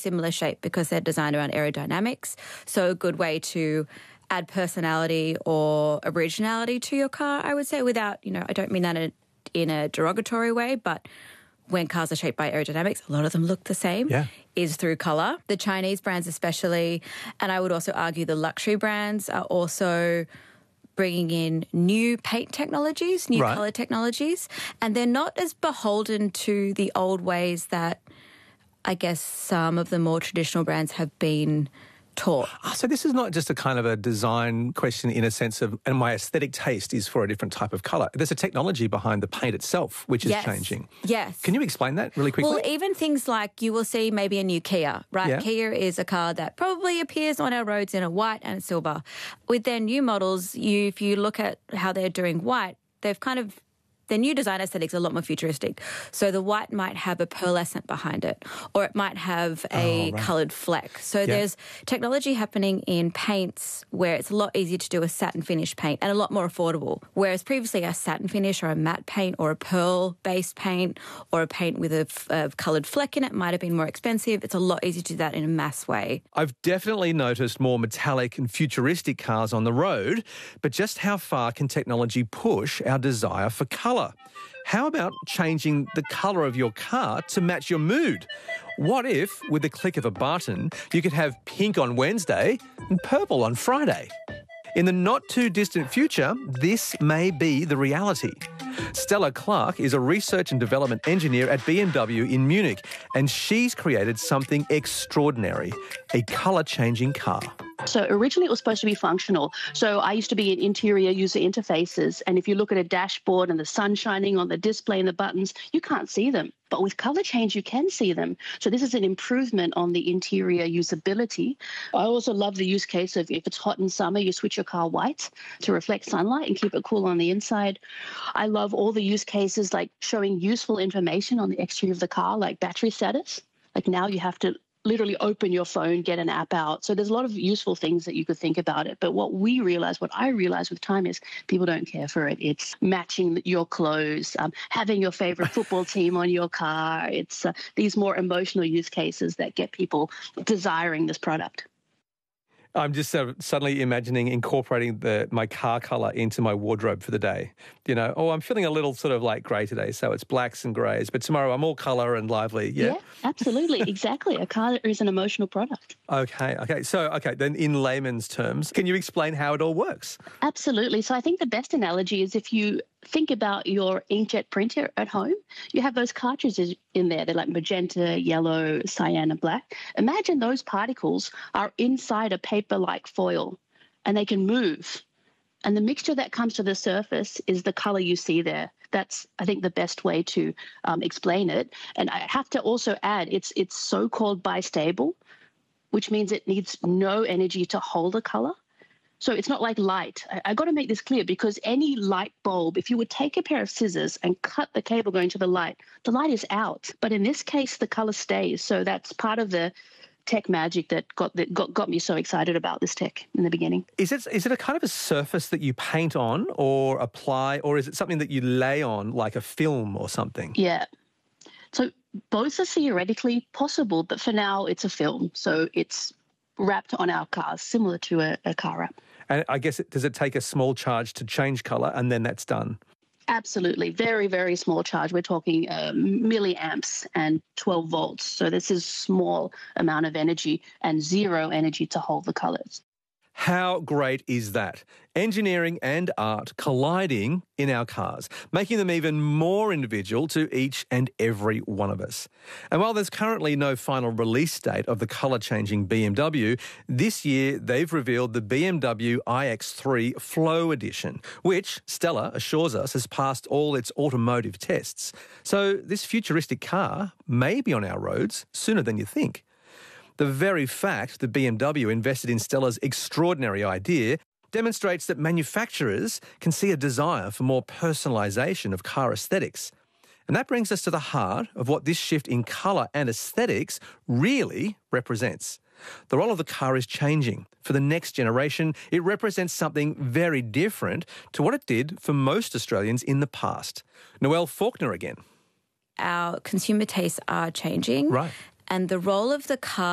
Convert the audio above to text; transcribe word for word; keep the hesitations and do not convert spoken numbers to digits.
similar shape because they're designed around aerodynamics. So a good way to add personality or originality to your car, I would say, without, you know, I don't mean that in, in a derogatory way, but when cars are shaped by aerodynamics, a lot of them look the same, yeah. is through colour. The Chinese brands especially, and I would also argue the luxury brands are also bringing in new paint technologies, new right. colour technologies, and they're not as beholden to the old ways that I guess some of the more traditional brands have been taught. Oh, so this is not just a kind of a design question in a sense of, and my aesthetic taste is for a different type of colour. There's a technology behind the paint itself which is yes. changing. Yes. Can you explain that really quickly? Well, even things like you will see maybe a new Kia, right? Yeah. Kia is a car that probably appears on our roads in a white and silver. With their new models, you if you look at how they're doing white, they've kind of their new design aesthetics are a lot more futuristic. So the white might have a pearlescent behind it, or it might have a oh, right. coloured fleck. So yeah. there's technology happening in paints where it's a lot easier to do a satin finish paint and a lot more affordable. Whereas previously a satin finish or a matte paint or a pearl-based paint or a paint with a, a coloured fleck in it might have been more expensive. It's a lot easier to do that in a mass way. I've definitely noticed more metallic and futuristic cars on the road, but just how far can technology push our desire for colour? How about changing the colour of your car to match your mood? What if, with the click of a button, you could have pink on Wednesday and purple on Friday? In the not-too-distant future, this may be the reality. Stella Clark is a research and development engineer at B M W in Munich, and she's created something extraordinary, a colour-changing car. So originally it was supposed to be functional. So I used to be in interior user interfaces, and if you look at a dashboard and the sun shining on the display and the buttons, you can't see them. But with color change, you can see them. So this is an improvement on the interior usability. I also love the use case of if it's hot in summer, you switch your car white to reflect sunlight and keep it cool on the inside. I love all the use cases like showing useful information on the exterior of the car, like battery status. Like now you have to literally open your phone, get an app out. So there's a lot of useful things that you could think about it. But what we realize, what I realize with time is people don't care for it. It's matching your clothes, um, having your favorite football team on your car. It's uh, these more emotional use cases that get people desiring this product. I'm just uh, suddenly imagining incorporating the my car colour into my wardrobe for the day. You know, oh, I'm feeling a little sort of like grey today, so it's blacks and greys, but tomorrow I'm all colour and lively. Yeah, yeah absolutely, exactly. A car is an emotional product. Okay, okay. So, okay, then in layman's terms, can you explain how it all works? Absolutely. So I think the best analogy is if you think about your inkjet printer at home, you have those cartridges in there. They're like magenta, yellow, cyan, and black. Imagine those particles are inside a paper-like foil and they can move. And the mixture that comes to the surface is the color you see there. That's, I think, the best way to um, explain it. And I have to also add, it's it's so-called bistable, which means it needs no energy to hold a color. So it's not like light. I, I got to make this clear because any light bulb, if you would take a pair of scissors and cut the cable going to the light, the light is out. But in this case, the color stays. So that's part of the tech magic that got that got, got me so excited about this tech in the beginning. Is it is it a kind of a surface that you paint on or apply, or is it something that you lay on like a film or something? Yeah. So both are theoretically possible, but for now it's a film. So it's wrapped on our cars, similar to a, a car wrap. And I guess, it, does it take a small charge to change colour and then that's done? Absolutely. Very, very small charge. We're talking uh, milliamps and twelve volts. So this is small amount of energy and zero energy to hold the colours. How great is that? Engineering and art colliding in our cars, making them even more individual to each and every one of us. And while there's currently no final release date of the colour-changing B M W, this year they've revealed the B M W i X three Flow Edition, which, Stella assures us, has passed all its automotive tests. So this futuristic car may be on our roads sooner than you think. The very fact that B M W invested in Stella's extraordinary idea demonstrates that manufacturers can see a desire for more personalisation of car aesthetics. And that brings us to the heart of what this shift in colour and aesthetics really represents. The role of the car is changing. For the next generation, it represents something very different to what it did for most Australians in the past. Noelle Faulkner again. Our consumer tastes are changing. Right. And the role of the car